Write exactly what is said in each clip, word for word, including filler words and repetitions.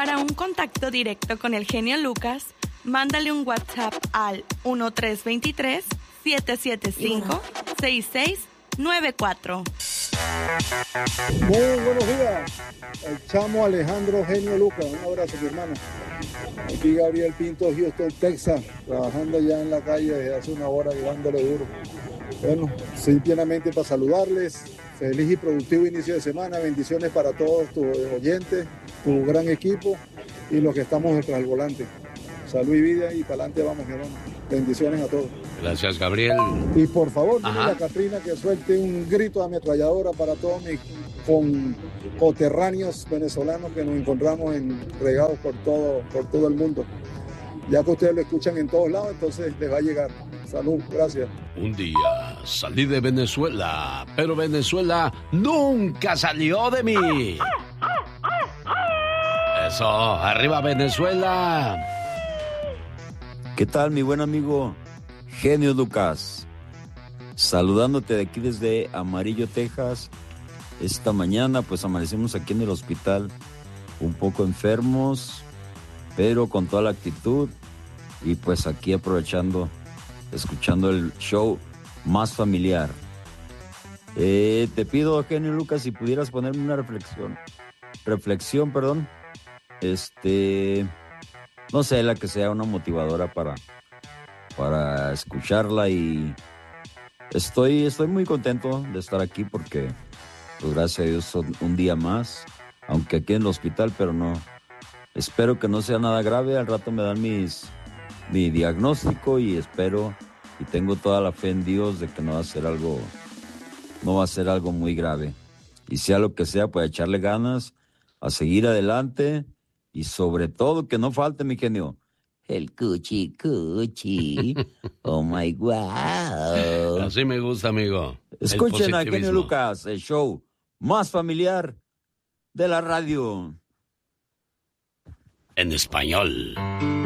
Para un contacto directo con el genio Lucas, mándale un WhatsApp al uno tres dos tres, siete siete cinco, seis seis nueve cuatro. Muy buenos días, el chamo Alejandro Genio Lucas, un abrazo mi hermano. Aquí Gabriel Pinto, Houston, Texas, trabajando ya en la calle desde hace una hora y dándole duro. Bueno, simplemente para saludarles, feliz y productivo inicio de semana, bendiciones para todos tus oyentes, tu gran equipo y los que estamos detrás del volante. Salud y vida y para adelante vamos, mi hermano. Bendiciones a todos. Gracias, Gabriel. Y por favor, dile a Catrina que suelte un grito de ametralladora para todos mis con coterráneos venezolanos que nos encontramos en, regados por todo, por todo el mundo. Ya que ustedes lo escuchan en todos lados, entonces les va a llegar. Salud, gracias. Un día salí de Venezuela, pero Venezuela nunca salió de mí. Eso, arriba Venezuela. ¿Qué tal, mi buen amigo Genio Lucas? Saludándote de aquí desde Amarillo, Texas. Esta mañana pues amanecimos aquí en el hospital un poco enfermos, pero con toda la actitud y pues aquí aprovechando, escuchando el show más familiar. Eh, te pido, Genio Lucas, si pudieras ponerme una reflexión, reflexión, perdón, este, no sé, la que sea una motivadora para, para escucharla y estoy, estoy muy contento de estar aquí porque, pues gracias a Dios, son un día más, aunque aquí en el hospital, pero no, espero que no sea nada grave. Al rato me dan mis, mi diagnóstico y espero y tengo toda la fe en Dios de que no va a ser algo, no va a ser algo muy grave. Y sea lo que sea, pues echarle ganas, a seguir adelante y sobre todo que no falte, mi genio, el cuchi cuchi. Oh my wow. Así me gusta, amigo. Escuchen a Genio Lucas, el show más familiar de la radio. En español.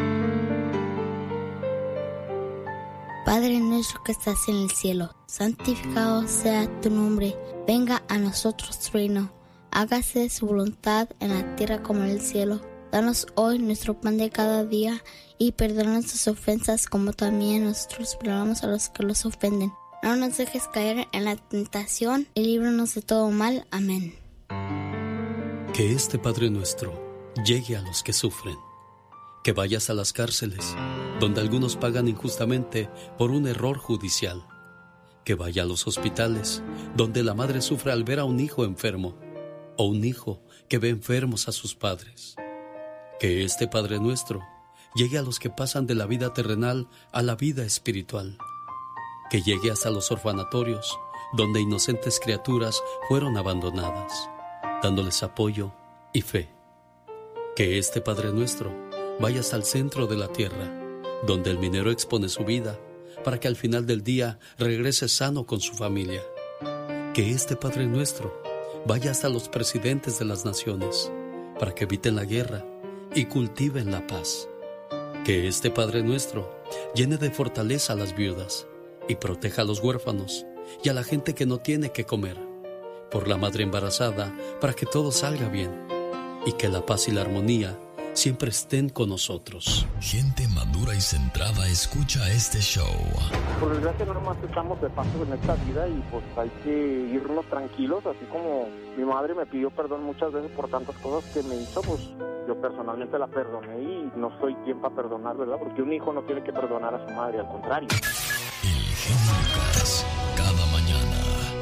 Padre nuestro que estás en el cielo, santificado sea tu nombre. Venga a nosotros tu reino. Hágase su voluntad en la tierra como en el cielo. Danos hoy nuestro pan de cada día y perdona nuestras ofensas como también nosotros perdonamos a los que los ofenden. No nos dejes caer en la tentación y líbranos de todo mal. Amén. Que este Padre nuestro llegue a los que sufren. Que vayas a las cárceles, donde algunos pagan injustamente por un error judicial. Que vaya a los hospitales, donde la madre sufre al ver a un hijo enfermo, o un hijo que ve enfermos a sus padres. Que este Padre nuestro llegue a los que pasan de la vida terrenal a la vida espiritual. Que llegue hasta los orfanatorios, donde inocentes criaturas fueron abandonadas, dándoles apoyo y fe. Que este Padre nuestro vaya hasta el centro de la tierra, donde el minero expone su vida para que al final del día regrese sano con su familia. Que este Padre nuestro vaya hasta los presidentes de las naciones para que eviten la guerra y cultiven la paz. Que este Padre nuestro llene de fortaleza a las viudas y proteja a los huérfanos y a la gente que no tiene que comer, por la madre embarazada, para que todo salga bien y que la paz y la armonía siempre estén con nosotros. Gente madura y centrada escucha este show. Por desgracia no nomás estamos de paso en esta vida y pues hay que irnos tranquilos, así como mi madre me pidió perdón muchas veces por tantas cosas que me hizo, pues yo personalmente la perdoné y no soy quien para perdonar, ¿verdad? Porque un hijo no tiene que perdonar a su madre, al contrario. El genio Lucas, cada mañana.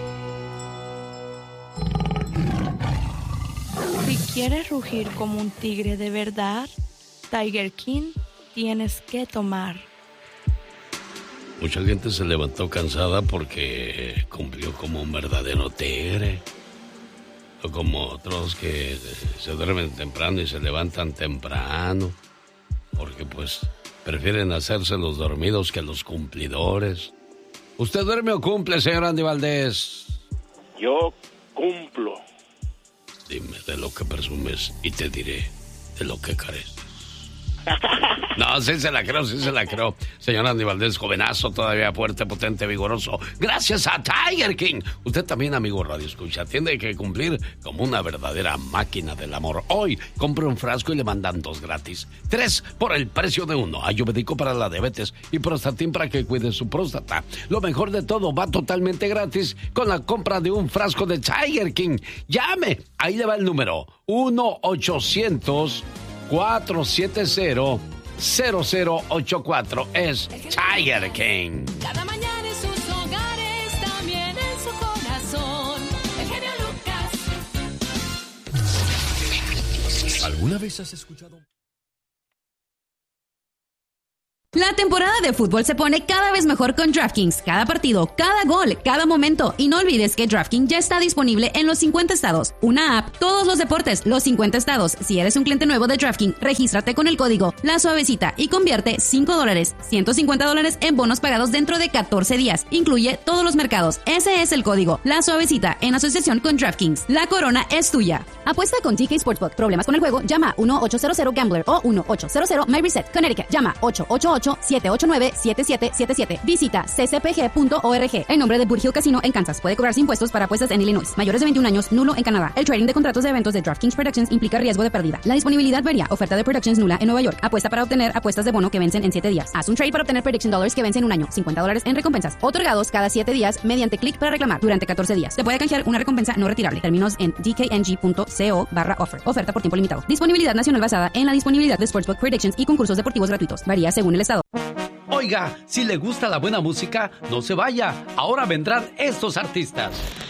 Si quieres rugir como un tigre de verdad, Tiger King tienes que tomar. Mucha gente se levantó cansada porque cumplió como un verdadero tigre. O como otros que se duermen temprano y se levantan temprano. Porque pues prefieren hacerse los dormidos que los cumplidores. ¿Usted duerme o cumple, señor Andy Valdés? Yo cumplo. Dime de lo que presumes y te diré de lo que careces. No, sí se la creo, sí se la creo. Señor Andy Valdés, jovenazo, todavía fuerte, potente, vigoroso. Gracias a Tiger King. Usted también, amigo Radio Escucha, tiene que cumplir como una verdadera máquina del amor. Hoy, compre un frasco y le mandan dos gratis. Tres por el precio de uno. Ayurvédico para la diabetes y Prostatin para que cuide su próstata. Lo mejor de todo, va totalmente gratis con la compra de un frasco de Tiger King. Llame, ahí le va el número. uno ochocientos, cuatrocientos setenta, cero cero ocho cuatro. Es Tiger King. Cada mañana en sus hogares, también en su corazón. El genio Lucas. ¿Alguna vez has escuchado? La temporada de fútbol se pone cada vez mejor con DraftKings. Cada partido, cada gol, cada momento. Y no olvides que DraftKings ya está disponible en los cincuenta estados. Una app, todos los deportes, los cincuenta estados. Si eres un cliente nuevo de DraftKings, regístrate con el código La Suavecita y convierte cinco dólares, ciento cincuenta dólares en bonos pagados dentro de catorce días. Incluye todos los mercados. Ese es el código La Suavecita en asociación con DraftKings. La corona es tuya. Apuesta con T K Sportsbook. ¿Problemas con el juego? Llama uno ocho cero cero Gambler o uno ocho cero cero My Reset. Connecticut. Llama ocho ocho ocho, siete ocho nueve, siete siete siete siete. Visita c c p g punto org. El nombre de Burhill Casino en Kansas. Puede cobrarse impuestos para apuestas en Illinois. Mayores de veintiún años, nulo en Canadá. El trading de contratos de eventos de DraftKings Productions implica riesgo de pérdida. La disponibilidad varía. Oferta de Productions nula en Nueva York. Apuesta para obtener apuestas de bono que vencen en siete días. Haz un trade para obtener Prediction Dollars que vencen en un año. cincuenta dólares en recompensas. Otorgados cada siete días mediante clic para reclamar durante catorce días. Se puede canjear una recompensa no retirable. Términos en d k n g punto co barra offer. Oferta por tiempo limitado. Disponibilidad nacional basada en la disponibilidad de Sportsbook Predictions y concursos deportivos gratuitos. Varía según el estado. Oiga, si le gusta la buena música, no se vaya. Ahora vendrán estos artistas.